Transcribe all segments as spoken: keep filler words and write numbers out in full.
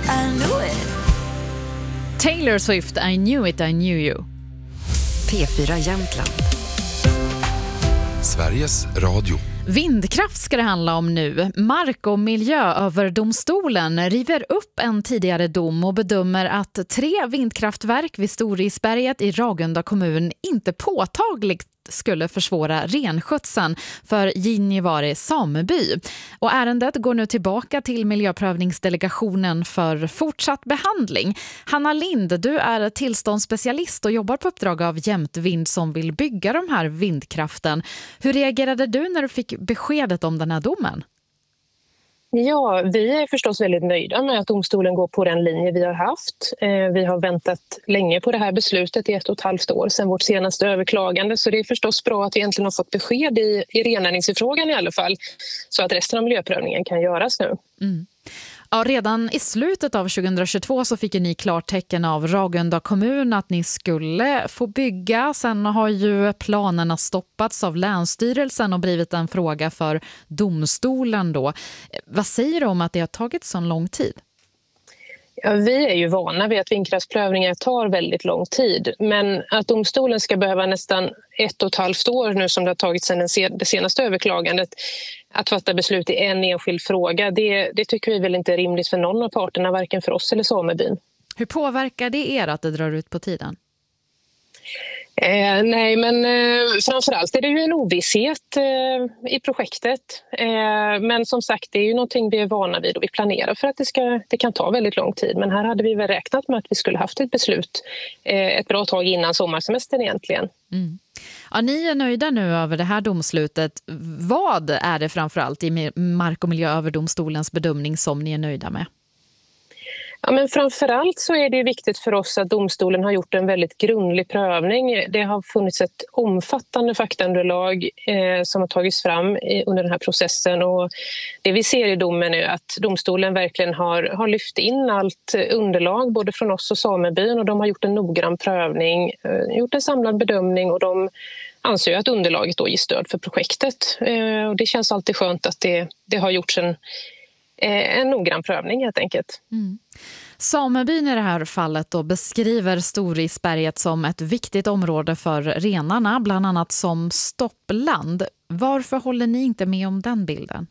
I knew it. Taylor Swift, I knew it, I knew you. P fyra Jämtland. Sveriges Radio. Vindkraft ska det handla om nu. Mark- och miljööverdomstolen river upp en tidigare dom och bedömer att tre vindkraftverk vid Storisberget i Ragunda kommun inte påtagligt skulle försvåra renskötseln för Ginjevari sameby. Och ärendet går nu tillbaka till miljöprövningsdelegationen för fortsatt behandling. Hanna Lind, du är tillståndsspecialist och jobbar på uppdrag av Jämtvind som vill bygga de här vindkraften. Hur reagerade du när du fick beskedet om den här domen? Ja, vi är förstås väldigt nöjda med att domstolen går på den linje vi har haft. Vi har väntat länge på det här beslutet i ett och ett halvt år sedan vårt senaste överklagande. Så det är förstås bra att vi äntligen har fått besked i, i rennäringsfrågan i alla fall. Så att resten av miljöprövningen kan göras nu. Mm. Ja, redan i slutet av tjugohundratjugotvå så fick ni klartecken av Ragunda kommun att ni skulle få bygga. Sen har ju planerna stoppats av Länsstyrelsen och blivit en fråga för domstolen då. Vad säger du om att det har tagit så lång tid? Ja, vi är ju vana vid att vindkraftsprövningar tar väldigt lång tid. Men att domstolen ska behöva nästan ett och ett halvt år nu som det har tagit sedan det senaste överklagandet att fatta beslut i en enskild fråga, det, det tycker vi väl inte är rimligt för någon av parterna, varken för oss eller samebyn. Hur påverkar det er att det drar ut på tiden? Eh, nej, men eh, framförallt är det ju en ovisshet eh, i projektet. Eh, men som sagt, det är ju någonting vi är vana vid och vi planerar för att det, ska, det kan ta väldigt lång tid. Men här hade vi väl räknat med att vi skulle haft ett beslut eh, ett bra tag innan sommarsemestern egentligen. Mm. Ja, ni är nöjda nu över det här domslutet. Vad är det framförallt i Mark- och miljööverdomstolens bedömning som ni är nöjda med? Ja, men framförallt så är det viktigt för oss att domstolen har gjort en väldigt grundlig prövning. Det har funnits ett omfattande faktaunderlag eh, som har tagits fram i, under den här processen. Och det vi ser i domen är att domstolen verkligen har, har lyft in allt underlag både från oss och samebyn. Och de har gjort en noggrann prövning, eh, gjort en samlad bedömning och de anser att underlaget då ger stöd för projektet. Eh, och det känns alltid skönt att det, det har gjorts en En noggrann prövning helt enkelt. Mm. Samebyn i det här fallet då beskriver Storisberget som ett viktigt område för renarna, bland annat som stoppland. Varför håller ni inte med om den bilden?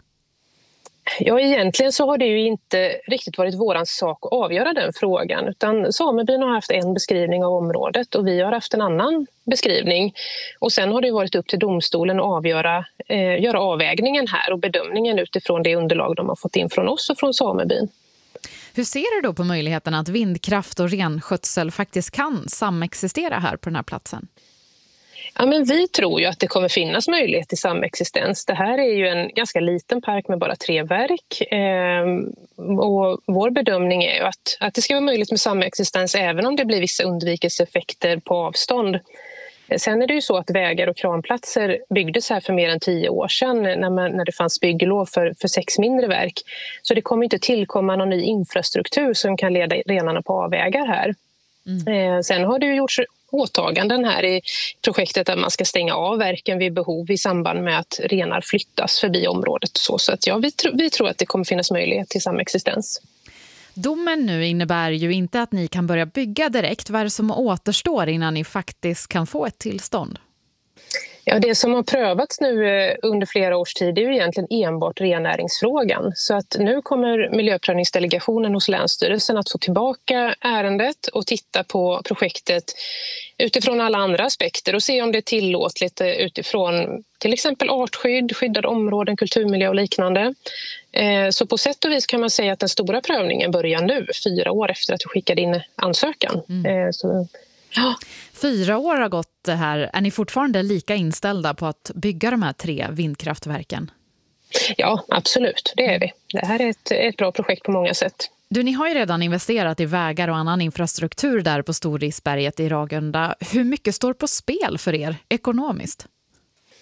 Ja, egentligen så har det ju inte riktigt varit våran sak att avgöra den frågan. Utan samebyn har haft en beskrivning av området och vi har haft en annan beskrivning. Och sen har det varit upp till domstolen att avgöra, eh, göra avvägningen här och bedömningen utifrån det underlag de har fått in från oss och från samebyn. Hur ser du då på möjligheten att vindkraft och renskötsel faktiskt kan samexistera här på den här platsen? Ja, men vi tror ju att det kommer finnas möjlighet till samexistens. Det här är ju en ganska liten park med bara tre verk. Ehm, och vår bedömning är ju att, att det ska vara möjligt med samexistens även om det blir vissa undvikeseffekter på avstånd. Sen är det ju så att vägar och kranplatser byggdes här för mer än tio år sedan när, man, när det fanns bygglov för, för sex mindre verk. Så det kommer inte tillkomma någon ny infrastruktur som kan leda renarna på avvägar här. Mm. Ehm, sen har det ju gjorts åtaganden här i projektet att man ska stänga av verken vid behov i samband med att renar flyttas förbi området. Så, så att ja, vi, tro, vi tror att det kommer finnas möjlighet till samexistens. Domen nu innebär ju inte att ni kan börja bygga direkt. Vad är det som återstår innan ni faktiskt kan få ett tillstånd? Ja, det som har prövats nu under flera års tid är ju egentligen enbart rennäringsfrågan. Så att nu kommer miljöprövningsdelegationen hos Länsstyrelsen att få tillbaka ärendet och titta på projektet utifrån alla andra aspekter och se om det är tillåtligt utifrån till exempel artskydd, skyddade områden, kulturmiljö och liknande. Så på sätt och vis kan man säga att den stora prövningen börjar nu, fyra år efter att vi skickade in ansökan. Mm. Så ja. Fyra år har gått det här. Är ni fortfarande lika inställda på att bygga de här tre vindkraftverken? Ja, absolut. Det är vi. Det här är ett, ett bra projekt på många sätt. Du, ni har ju redan investerat i vägar och annan infrastruktur där på Storisberget i Ragunda. Hur mycket står på spel för er ekonomiskt?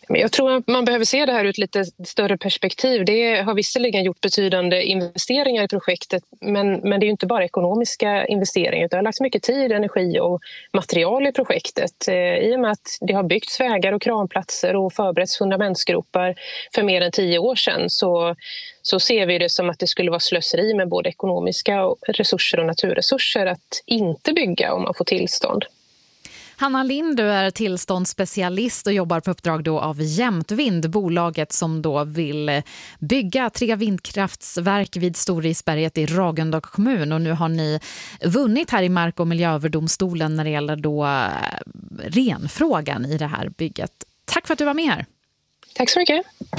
Men jag tror att man behöver se det här ur ett lite större perspektiv. Det har visserligen gjort betydande investeringar i projektet, men, men det är ju inte bara ekonomiska investeringar. Det har lagts mycket tid, energi och material i projektet. I och med att det har byggts vägar och kranplatser och förberetts fundamentsgropar för mer än tio år sedan, så, så ser vi det som att det skulle vara slöseri med både ekonomiska resurser och naturresurser att inte bygga om man får tillstånd. Hanna Lind, du är tillståndsspecialist och jobbar på uppdrag då av Jämtvind, bolaget som då vill bygga tre vindkraftsverk vid Storisberget i Ragunda kommun. Och nu har ni vunnit här i Mark- och miljööverdomstolen när det gäller då renfrågan i det här bygget. Tack för att du var med här. Tack så mycket.